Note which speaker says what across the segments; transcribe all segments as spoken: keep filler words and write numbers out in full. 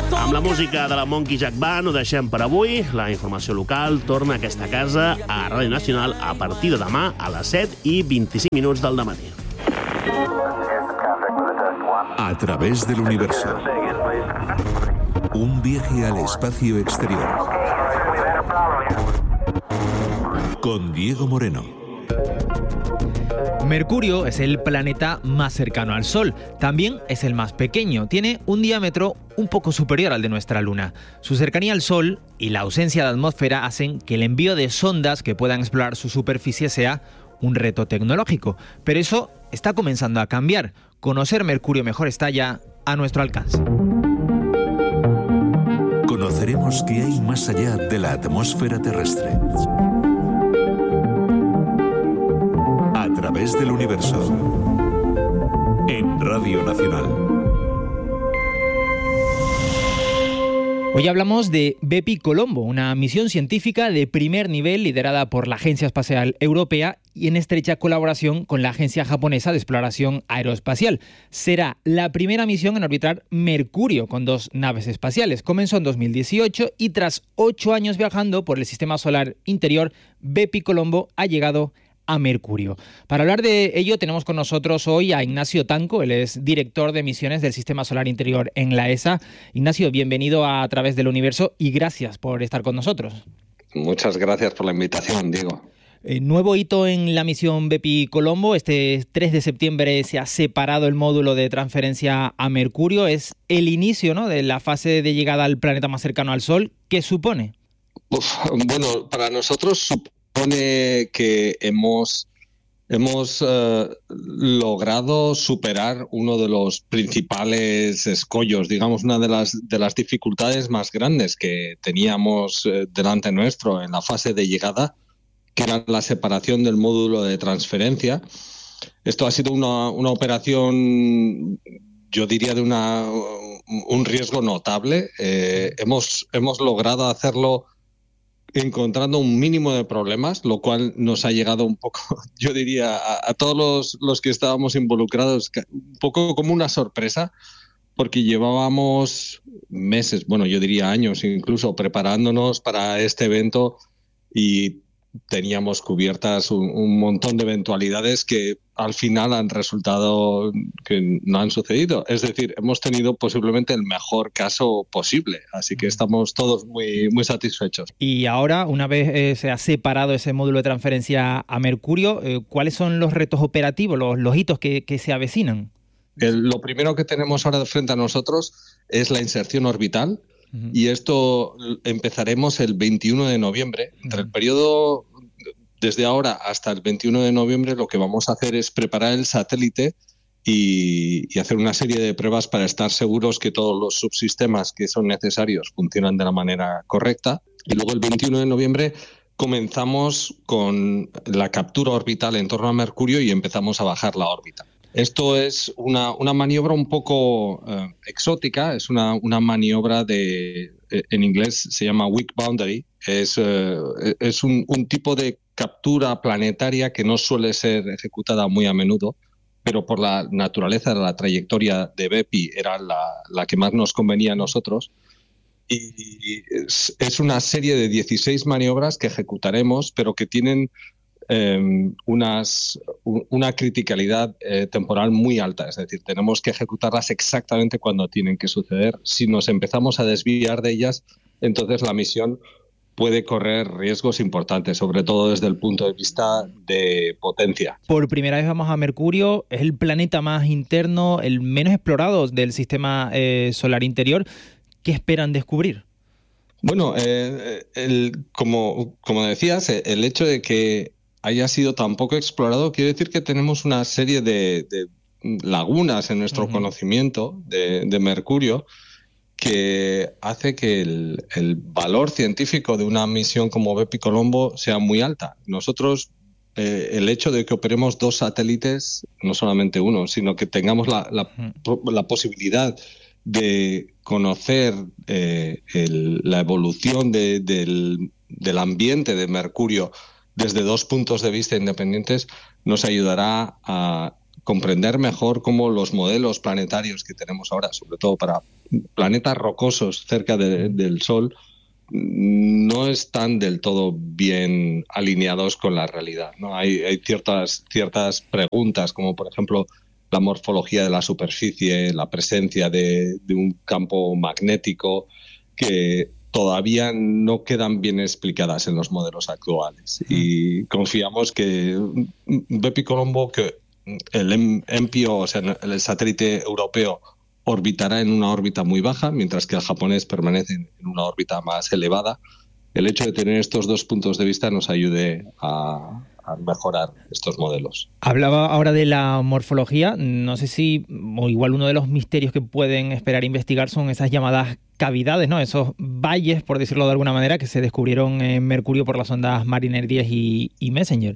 Speaker 1: Amb la música de la Monkey Jack Band ho deixem per avui. La informació local torna a aquesta casa a Ràdio Nacional a partir de demà a les set i vint-i-cinc minuts del dematí.
Speaker 2: A través del universo. Un viaje al espacio exterior. Con Diego Moreno.
Speaker 3: Mercurio es el planeta más cercano al Sol. También es el más pequeño. Tiene un diámetro un poco superior al de nuestra Luna. Su cercanía al Sol y la ausencia de atmósfera hacen que el envío de sondas que puedan explorar su superficie sea un reto tecnológico. Pero eso está comenzando a cambiar. Conocer Mercurio mejor está ya a nuestro alcance.
Speaker 2: Conoceremos qué hay más allá de la atmósfera terrestre. A través del universo. En Radio Nacional.
Speaker 3: Hoy hablamos de Bepi Colombo, una misión científica de primer nivel liderada por la Agencia Espacial Europea y en estrecha colaboración con la Agencia Japonesa de Exploración Aeroespacial. Será la primera misión en orbitar Mercurio con dos naves espaciales. Comenzó en dos mil dieciocho y tras ocho años viajando por el sistema solar interior, Bepi Colombo ha llegado a Mercurio. Para hablar de ello tenemos con nosotros hoy a Ignacio Tanco, él es director de misiones del Sistema Solar Interior en la E S A. Ignacio, bienvenido a, a Través del Universo y gracias por estar con nosotros.
Speaker 4: Muchas gracias por la invitación, Diego.
Speaker 3: Eh, nuevo hito en la misión Bepi Colombo. Este tres de septiembre se ha separado el módulo de transferencia a Mercurio. Es el inicio, ¿no?, de la fase de llegada al planeta más cercano al Sol. ¿Qué supone?
Speaker 4: Uf, bueno, para nosotros supone supone que hemos, hemos uh, logrado superar uno de los principales escollos, digamos, una de las, de las dificultades más grandes que teníamos uh, delante nuestro en la fase de llegada, que era la separación del módulo de transferencia. Esto ha sido una, una operación, yo diría, de una, un riesgo notable. Eh, hemos, hemos logrado hacerlo encontrando un mínimo de problemas, lo cual nos ha llegado un poco, yo diría, a, a todos los, los que estábamos involucrados, un poco como una sorpresa, porque llevábamos meses, bueno, yo diría años incluso, preparándonos para este evento y teníamos cubiertas un, un montón de eventualidades que al final han resultado que no han sucedido. Es decir, hemos tenido posiblemente el mejor caso posible, así que estamos todos muy, muy satisfechos.
Speaker 3: Y ahora, una vez eh, se ha separado ese módulo de transferencia a Mercurio, eh, ¿cuáles son los retos operativos, los, los hitos que, que se avecinan?
Speaker 4: El, lo primero que tenemos ahora frente a nosotros es la inserción orbital. Uh-huh. Y esto empezaremos el veintiuno de noviembre. Entre uh-huh. el periodo desde ahora hasta el veintiuno de noviembre lo que vamos a hacer es preparar el satélite y, y hacer una serie de pruebas para estar seguros que todos los subsistemas que son necesarios funcionan de la manera correcta. Y luego el veintiuno de noviembre comenzamos con la captura orbital en torno a Mercurio y empezamos a bajar la órbita. Esto es una, una maniobra un poco eh, exótica, es una, una maniobra de, eh, en inglés se llama weak boundary, es, eh, es un, un tipo de captura planetaria que no suele ser ejecutada muy a menudo, pero por la naturaleza de la trayectoria de Bepi era la, la que más nos convenía a nosotros. Y es, es una serie de dieciséis maniobras que ejecutaremos, pero que tienen Eh, unas, una criticalidad eh, temporal muy alta, es decir, tenemos que ejecutarlas exactamente cuando tienen que suceder. Si nos empezamos a desviar de ellas, entonces la misión puede correr riesgos importantes, sobre todo desde el punto de vista de potencia.
Speaker 3: Por primera vez vamos a Mercurio, es el planeta más interno, el menos explorado del sistema eh, solar interior. ¿Qué esperan descubrir?
Speaker 4: Bueno, eh, el, como, como decías, el hecho de que haya sido tan poco explorado quiere decir que tenemos una serie de, de lagunas en nuestro uh-huh. conocimiento de, de Mercurio que hace que el, el valor científico de una misión como Bepi Colombo sea muy alta. Nosotros, eh, el hecho de que operemos dos satélites, no solamente uno, sino que tengamos la, la, uh-huh. la posibilidad de conocer eh, el, la evolución de, del, del ambiente de Mercurio desde dos puntos de vista independientes, nos ayudará a comprender mejor cómo los modelos planetarios que tenemos ahora, sobre todo para planetas rocosos cerca de, del Sol, no están del todo bien alineados con la realidad, ¿no? Hay, hay ciertas, ciertas preguntas, como por ejemplo la morfología de la superficie, la presencia de, de un campo magnético, que todavía no quedan bien explicadas en los modelos actuales. Y confiamos que Bepicolombo, que el M P O, o sea, el satélite europeo, orbitará en una órbita muy baja, mientras que el japonés permanece en una órbita más elevada. El hecho de tener estos dos puntos de vista nos ayude a, a mejorar estos modelos.
Speaker 3: Hablaba ahora de la morfología. No sé si, o igual uno de los misterios que pueden esperar investigar son esas llamadas cavidades, ¿no? Esos valles, por decirlo de alguna manera, que se descubrieron en Mercurio por las ondas Mariner diez y, y Messenger.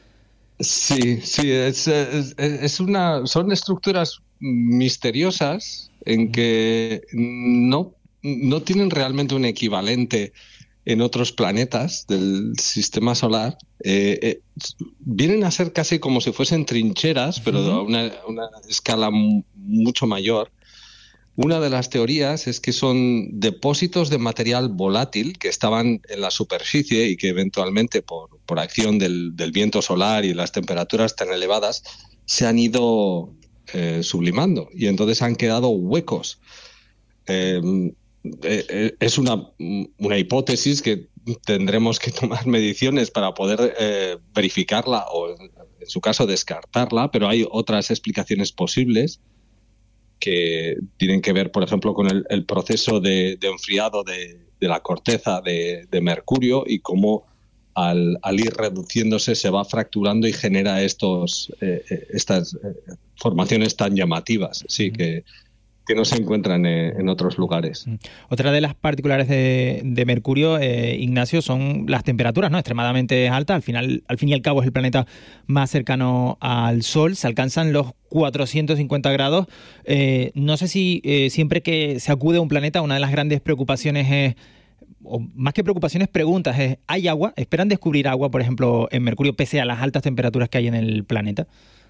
Speaker 4: Sí, sí, es, es, es una, son estructuras misteriosas en que no, no tienen realmente un equivalente en otros planetas del sistema solar. Eh, eh, vienen a ser casi como si fuesen trincheras, pero a una, una escala mucho mayor. Una de las teorías es que son depósitos de material volátil que estaban en la superficie y que eventualmente por, por acción del, del viento solar y las temperaturas tan elevadas se han ido eh, sublimando y entonces han quedado huecos. Eh, eh, es una, una hipótesis que tendremos que tomar mediciones para poder eh, verificarla o en, en su caso descartarla, pero hay otras explicaciones posibles que tienen que ver, por ejemplo, con el, el proceso de, de enfriado de, de la corteza de, de Mercurio y cómo al, al ir reduciéndose se va fracturando y genera estos, eh, estas eh, formaciones tan llamativas, sí, que, que no se encuentran en, en otros lugares.
Speaker 3: Otra de las particulares de, de Mercurio, eh, Ignacio, son las temperaturas, ¿no? Extremadamente altas. Al final, al fin y al cabo, es el planeta más cercano al Sol. Se alcanzan los cuatrocientos cincuenta grados. Eh, no sé si eh, siempre que se acude a un planeta, una de las grandes preocupaciones es, o más que preocupaciones, preguntas es, ¿hay agua? ¿Esperan descubrir agua, por ejemplo, en Mercurio, pese a las altas temperaturas que hay en el planeta?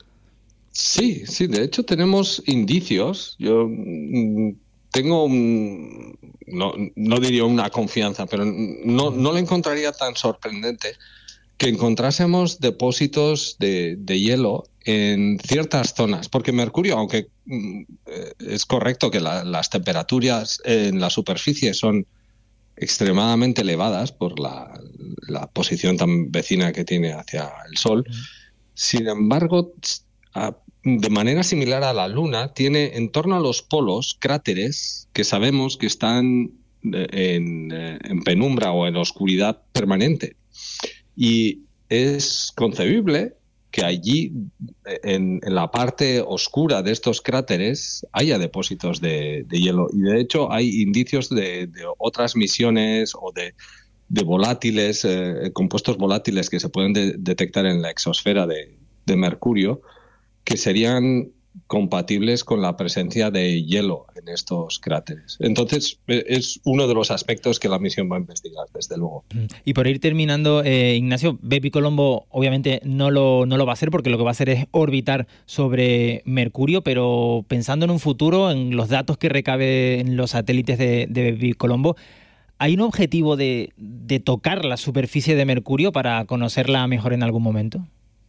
Speaker 4: Sí, sí, de hecho tenemos indicios. Yo mm, tengo, un, no, no diría una confianza, pero no, no lo encontraría tan sorprendente que encontrásemos depósitos de, de hielo en ciertas zonas, porque Mercurio, aunque mm, es correcto que la, las temperaturas en la superficie son extremadamente elevadas por la, la posición tan vecina que tiene hacia el Sol, sin embargo, de manera similar a la Luna, tiene en torno a los polos cráteres que sabemos que están en, en penumbra o en oscuridad permanente. Y es concebible que allí, en, en la parte oscura de estos cráteres, haya depósitos de, de hielo. Y de hecho hay indicios de, de otras misiones o de, de volátiles, eh, compuestos volátiles que se pueden de, detectar en la exosfera de, de Mercurio, que serían compatibles con la presencia de hielo en estos cráteres. Entonces, es uno de los aspectos que la misión va a investigar, desde luego.
Speaker 3: Y por ir terminando, eh, Ignacio, Bepicolombo obviamente no lo, no lo va a hacer porque lo que va a hacer es orbitar sobre Mercurio, pero pensando en un futuro, en los datos que recaben los satélites de, de Bepicolombo, ¿hay un objetivo de, de tocar la superficie de Mercurio para conocerla mejor en algún momento?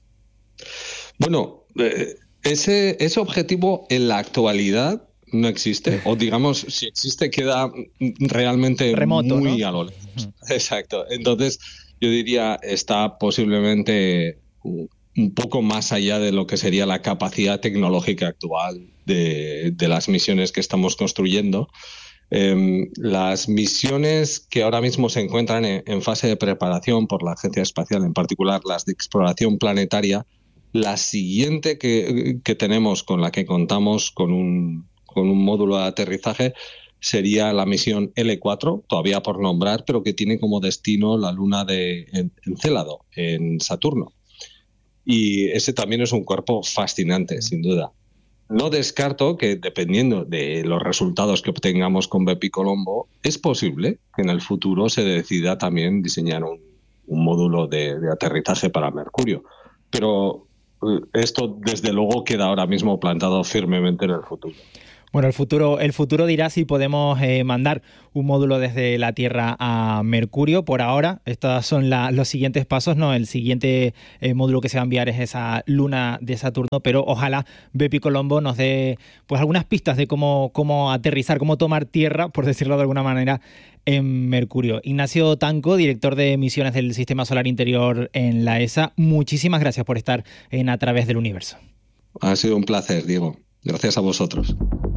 Speaker 4: Bueno, eh, ese, ese objetivo en la actualidad no existe, o digamos, si existe queda realmente
Speaker 3: remoto,
Speaker 4: muy,
Speaker 3: ¿no?
Speaker 4: A lo lejos. Uh-huh. Exacto. Entonces, yo diría, está posiblemente un poco más allá de lo que sería la capacidad tecnológica actual de, de las misiones que estamos construyendo. Eh, las misiones que ahora mismo se encuentran en, en fase de preparación por la Agencia Espacial, en particular las de exploración planetaria, la siguiente que, que tenemos, con la que contamos con un, con un módulo de aterrizaje, sería la misión L cuatro, todavía por nombrar, pero que tiene como destino la luna de Encélado, en Saturno. Y ese también es un cuerpo fascinante, sin duda. No descarto que, dependiendo de los resultados que obtengamos con Bepicolombo, es posible que en el futuro se decida también diseñar un, un módulo de, de aterrizaje para Mercurio. Pero esto desde luego queda ahora mismo plantado firmemente en el futuro.
Speaker 3: Bueno, el futuro, el futuro dirá si podemos eh, mandar un módulo desde la Tierra a Mercurio. Por ahora, estos son la, los siguientes pasos, ¿no? El siguiente eh, módulo que se va a enviar es esa luna de Saturno, pero ojalá Bepi Colombo nos dé pues algunas pistas de cómo, cómo aterrizar, cómo tomar tierra, por decirlo de alguna manera, en Mercurio. Ignacio Tanco, director de misiones del Sistema Solar Interior en la E S A, muchísimas gracias por estar en A Través del Universo.
Speaker 4: Ha sido un placer, Diego. Gracias a vosotros.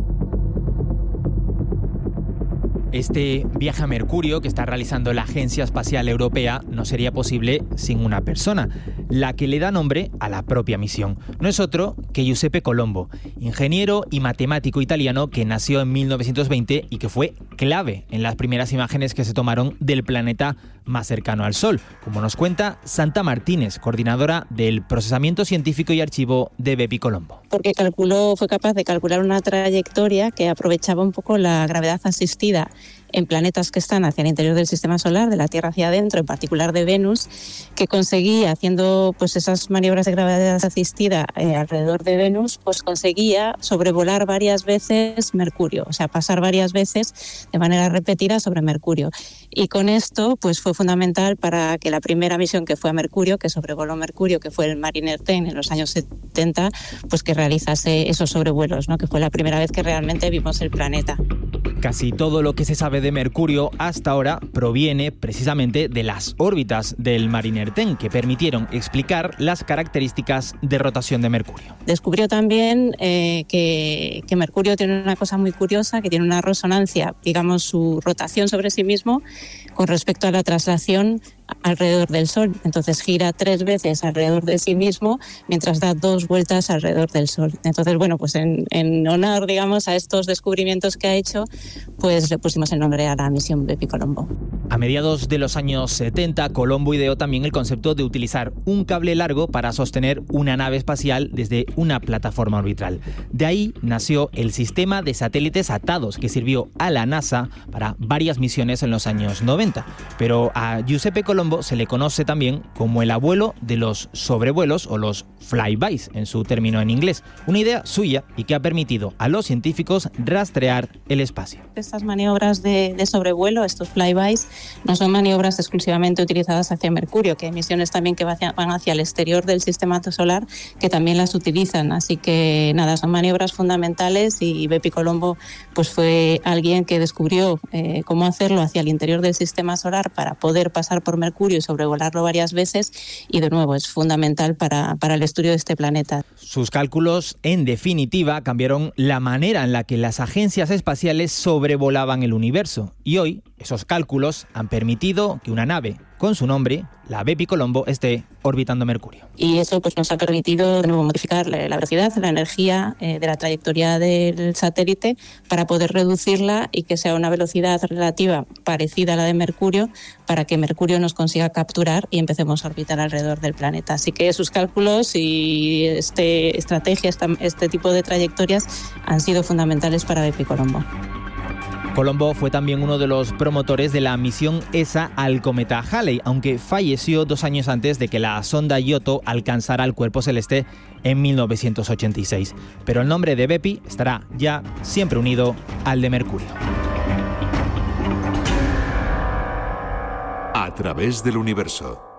Speaker 3: Este viaje a Mercurio que está realizando la Agencia Espacial Europea no sería posible sin una persona, la que le da nombre a la propia misión. No es otro que Giuseppe Colombo, ingeniero y matemático italiano que nació en mil novecientos veinte y que fue clave en las primeras imágenes que se tomaron del planeta más cercano al Sol, como nos cuenta Santa Martínez, coordinadora del procesamiento científico y archivo de Bepi Colombo.
Speaker 5: Porque calculó, fue capaz de calcular una trayectoria que aprovechaba un poco la gravedad asistida en planetas que están hacia el interior del sistema solar, de la Tierra hacia adentro, en particular de Venus, que conseguía, haciendo pues esas maniobras de gravedad asistida eh, alrededor de Venus, pues conseguía sobrevolar varias veces Mercurio, o sea, pasar varias veces de manera repetida sobre Mercurio. Y con esto pues fue fundamental para que la primera misión que fue a Mercurio, que sobrevoló Mercurio, que fue el Mariner diez en los años setenta, pues que realizase esos sobrevuelos, ¿no? Que fue la primera vez que realmente vimos el planeta.
Speaker 3: Casi todo lo que se sabe de Mercurio hasta ahora proviene precisamente de las órbitas del Mariner diez, que permitieron explicar las características de rotación de Mercurio.
Speaker 5: Descubrió también eh, que, que Mercurio tiene una cosa muy curiosa, que tiene una resonancia, digamos, su rotación sobre sí mismo con respecto a la traslación alrededor del Sol. Entonces gira tres veces alrededor de sí mismo mientras da dos vueltas alrededor del Sol. Entonces, bueno, pues en, en honor, digamos, a estos descubrimientos que ha hecho, pues le pusimos el nombre a la misión Bepi Colombo.
Speaker 3: A mediados de los años setenta, Colombo ideó también el concepto de utilizar un cable largo para sostener una nave espacial desde una plataforma orbital. De ahí nació el sistema de satélites atados que sirvió a la NASA para varias misiones en los años noventa. Pero a Giuseppe Colombo se le conoce también como el abuelo de los sobrevuelos o los flybys, en su término en inglés. Una idea suya y que ha permitido a los científicos rastrear el espacio.
Speaker 5: Estas maniobras de, de sobrevuelo, estos flybys, no son maniobras exclusivamente utilizadas hacia Mercurio, que hay misiones también que van hacia el exterior del sistema solar que también las utilizan. Así que nada, son maniobras fundamentales y Bepi Colombo pues fue alguien que descubrió eh, cómo hacerlo hacia el interior del sistema solar para poder pasar por Mercurio y sobrevolarlo varias veces, y de nuevo es fundamental para, para el estudio de este planeta.
Speaker 3: Sus cálculos, en definitiva, cambiaron la manera en la que las agencias espaciales sobrevolaban el universo, y hoy esos cálculos han permitido que una nave con su nombre, la Bepi Colombo, esté orbitando Mercurio.
Speaker 5: Y eso pues nos ha permitido de nuevo modificar la, la velocidad, la energía eh, de la trayectoria del satélite para poder reducirla y que sea una velocidad relativa parecida a la de Mercurio, para que Mercurio nos consiga capturar y empecemos a orbitar alrededor del planeta. Así que sus cálculos y este, estrategias, este tipo de trayectorias han sido fundamentales para Bepi Colombo.
Speaker 3: Colombo fue también uno de los promotores de la misión E S A al cometa Halley, aunque falleció dos años antes de que la sonda Giotto alcanzara el cuerpo celeste en mil novecientos ochenta y seis. Pero el nombre de Bepi estará ya siempre unido al de Mercurio.
Speaker 2: A través del universo.